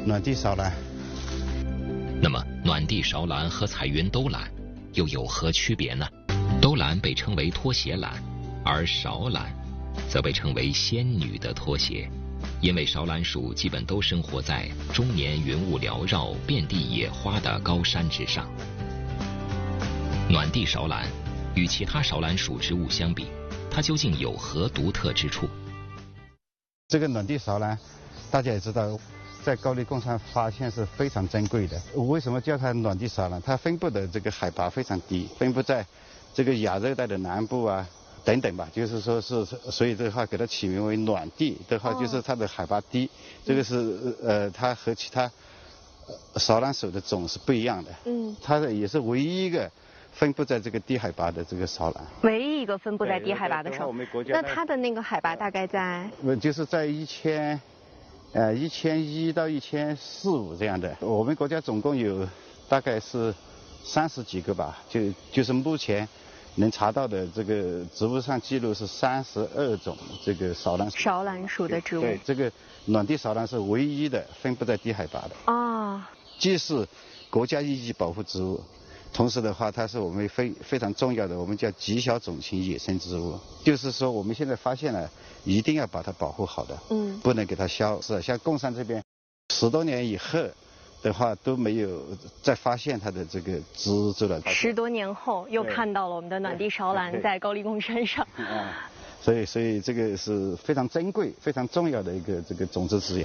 暖地韶兰。 那么，暖地韶兰和彩云兜兰又有何区别呢？兜兰被称为拖鞋兰，而韶兰则被称为仙女的拖鞋，因为韶兰属基本都生活在终年云雾缭绕、遍地野花的高山之上。暖地韶兰与其他韶兰属植物相比，它究竟有何独特之处？ 这个暖地韶兰，大家也知道，在高黎贡山发现是非常珍贵的。为什么叫它暖地韶兰？它分布的这个海拔非常低，分布在这个亚热带的南部啊等等吧，就是说是，所以这个话给它起名为暖地的话，就是它的海拔低，这个是它和其他韶兰属的种是不一样的。它也是唯一一个分布在这个低海拔的这个韶兰。 唯一一个分布在低海拔的韶兰。那它的那个海拔大概在？ 就是在1100到1400这样的。我们国家总共有大概是30几个吧，就是目前能查到的这个植物上记录是32种这个韶兰属的植物。 对，这个暖地韶兰是唯一的分布在低海拔的。既是国家一级保护植物，同时的话，它是我们非常重要的，我们叫极小种群野生植物。就是说，我们现在发现了，一定要把它保护好的，不能给它消失。像贡山这边10多年以后的话都没有再发现它的这个植株了。 10多年后又看到了我们的暖地韶兰在高黎贡山上。 所以这个是非常珍贵、非常重要的一个这个种子资源。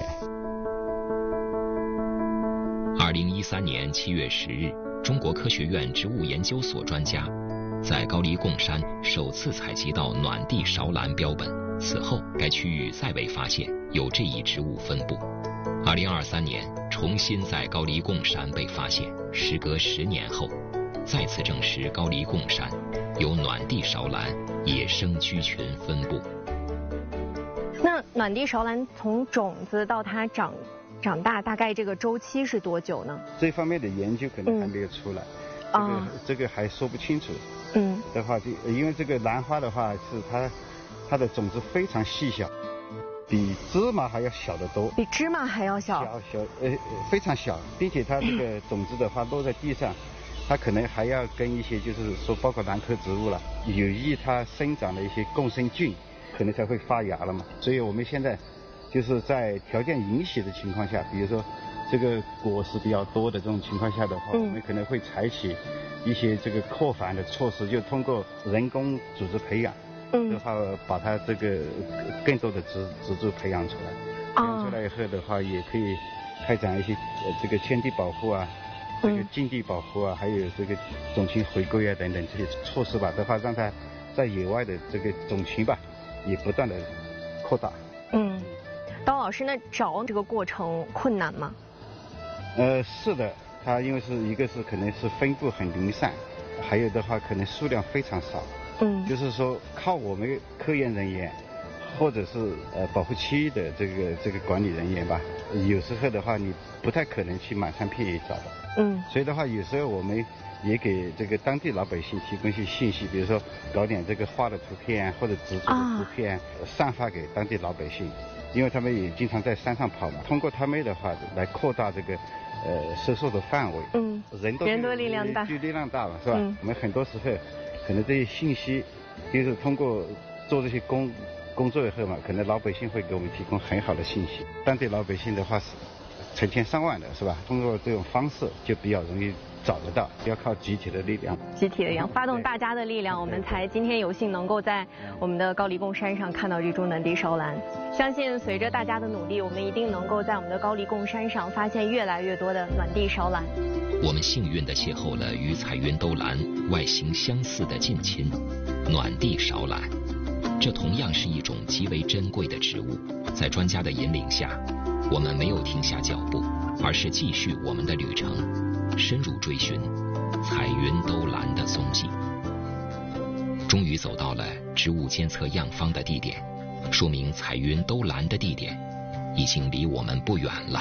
2013年7月10日，中国科学院植物研究所专家在高黎贡山首次采集到暖地韶兰标本，此后该区域再未发现有这一植物分布。2023年重新在高黎贡山被发现，时隔10年后，再次证实高黎贡山有暖地韶兰野生居群分布。 那暖地韶兰从种子到它长大，大概这个周期是多久呢？ 这方面的研究可能还没有出来，这个还说不清楚。的话，因为这个兰花的话是它的种子非常细小，比芝麻还要小得多。 比芝麻还要小？ 非常小，并且它这个种子的话落在地上，它可能还要跟一些就是说包括兰科植物了，有益它生长的一些共生菌，可能才会发芽了嘛。所以我们现在就是在条件允许的情况下，比如说这个果实比较多的这种情况下的话，我们可能会采取一些这个扩繁的措施，就通过人工组织培养的话，把它这个更多的植株培养出来。培养出来以后的话，也可以开展一些这个圈地保护啊，这个禁地保护啊，还有这个种群回归啊等等这些措施吧，的话让它在野外的这个种群吧也不断的扩大。 刀老师，那找这个过程困难吗？ 是的，它因为一个是可能是分布很零散，还有的话可能数量非常少。就是说靠我们科研人员或者是保护区的这个管理人员吧，有时候的话你不太可能去满山遍野找的。所以的话有时候我们也给这个当地老百姓提供一些信息，比如说搞点这个花的图片或者植株的图片，散发给当地老百姓。因为他们也经常在山上跑嘛，通过他们的话来扩大这个收受的范围。人多力量大，力量大了是吧？我们很多时候可能这些信息就是通过做这些工作以后嘛，可能老百姓会给我们提供很好的信息。当地老百姓的话是成千上万的是吧？通过这种方式就比较容易找得到，要靠集体的力量。 发动大家的力量，我们才今天有幸能够在我们的高黎贡山上看到这株暖地韶兰。相信随着大家的努力，我们一定能够在我们的高黎贡山上发现越来越多的暖地韶兰。 我们幸运地邂逅了与彩云兜兰外形相似的近亲暖地韶兰，这同样是一种极为珍贵的植物。在专家的引领下，我们没有停下脚步，而是继续我们的旅程，深入追寻彩云兜兰的踪迹。终于走到了植物监测样方的地点，说明彩云兜兰的地点已经离我们不远了。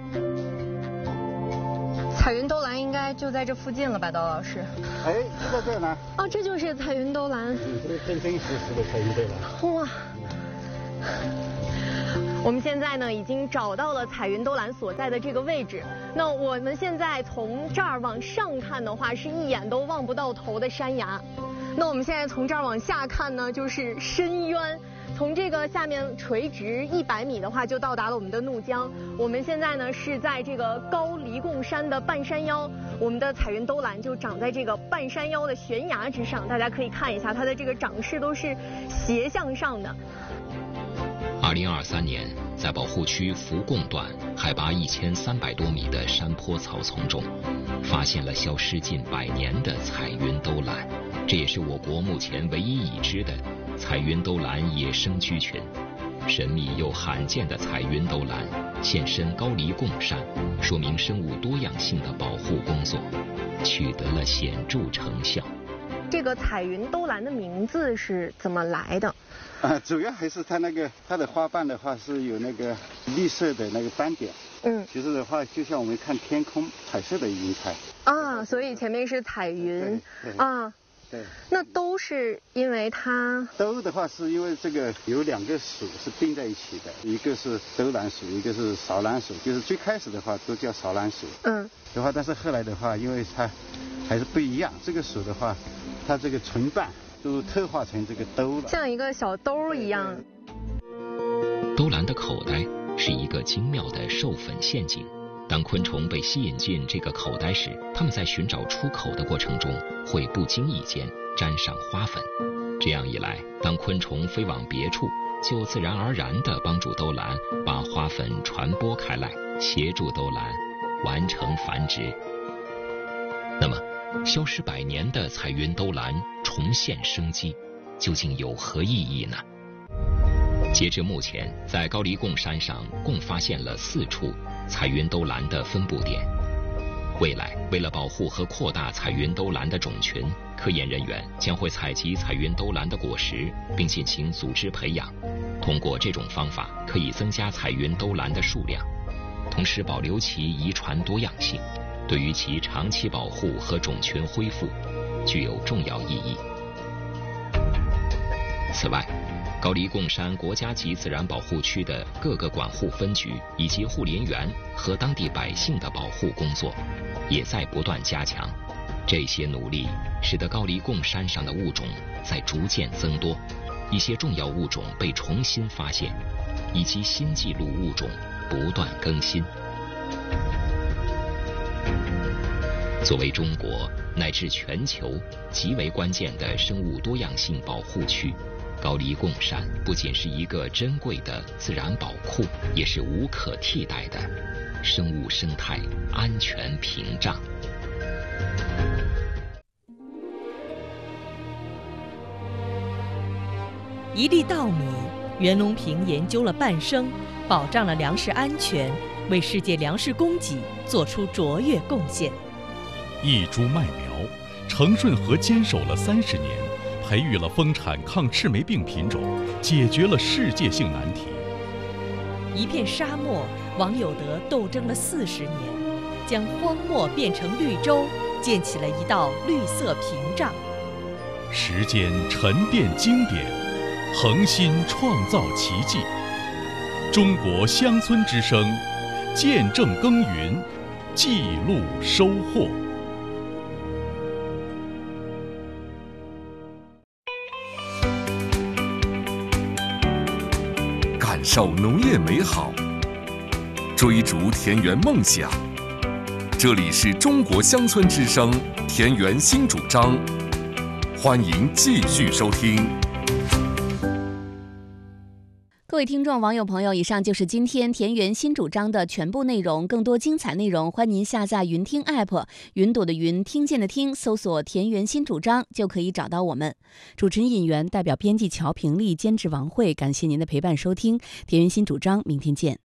彩云兜兰应该就在这附近了吧，刀老师？ 就在这呢。 这就是彩云兜兰。 这是真实的彩云兜兰。 哇！ 我们现在呢已经找到了彩云兜栏所在的这个位置。那我们现在从这儿往上看的话，是一眼都望不到头的山崖。那我们现在从这儿往下看呢，就是深渊。从这个下面垂直100米的话，就到达了我们的怒江。我们现在呢是在这个高黎贡山的半山腰，我们的彩云兜栏就长在这个半山腰的悬崖之上。大家可以看一下，它的这个长势都是斜向上的。 2023年，在保护区福贡段海拔1300多米的山坡草丛中，发现了消失近100年的彩云兜栏，这也是我国目前唯一已知的彩云兜栏野生居群。神秘又罕见的彩云兜栏现身高黎贡山，说明生物多样性的保护工作取得了显著成效。 这个彩云兜栏的名字是怎么来的？ 主要还是它的花瓣的话是有那个绿色的那个斑点。其实的话，就像我们看天空彩色的云彩啊，所以前面是彩云啊。 对， 那都是因为它兜的话，是因为这个有2个属是并在一起的，一个是兜栏属，一个是韶兰属。就是最开始的话都叫韶兰属，的话，但是后来的话，因为它还是不一样，这个属的话，它这个唇瓣都特化成这个兜了， 像一个小兜一样。 兜栏的口袋是一个精妙的授粉陷阱。当昆虫被吸引进这个口袋时，它们在寻找出口的过程中，会不经意间沾上花粉。这样一来，当昆虫飞往别处，就自然而然地帮助兜栏把花粉传播开来，协助兜栏完成繁殖。那么，消失100年的彩云兜栏重现生机，究竟有何意义呢？截至目前，在高黎贡山上共发现了4处彩云兜栏的分布点。未来，为了保护和扩大彩云兜栏的种群，科研人员将会采集彩云兜栏的果实，并进行组织培养。通过这种方法，可以增加彩云兜栏的数量，同时保留其遗传多样性，对于其长期保护和种群恢复具有重要意义。此外，高黎贡山国家级自然保护区的各个管护分局以及护林员和当地百姓的保护工作也在不断加强。这些努力使得高黎贡山上的物种在逐渐增多，一些重要物种被重新发现，以及新纪录物种不断更新。作为中国乃至全球极为关键的生物多样性保护区，高黎贡山不仅是一个珍贵的自然宝库，也是无可替代的生物生态安全屏障。 1粒稻米，袁隆平研究了半生，保障了粮食安全，为世界粮食供给做出卓越贡献。 1株麦苗，程顺和坚守了30年，培育了丰产抗赤霉病品种，解决了世界性难题。 1片沙漠，王有德斗争了40年，将荒漠变成绿洲，建起了一道绿色屏障。 时间沉淀经典，恒心创造奇迹。中国乡村之声，见证耕耘，记录收获。 感受农业美好，追逐田园梦想。这里是中国乡村之声田园新主张，欢迎继续收听。 各位听众、网友朋友，以上就是今天田园新主张的全部内容。更多精彩内容，欢迎您下载云听 app， 云朵的云，听见的听，搜索田园新主张就可以找到我们。主持人尹媛，代表编辑乔平丽，监制王慧，感谢您的陪伴收听田园新主张，明天见。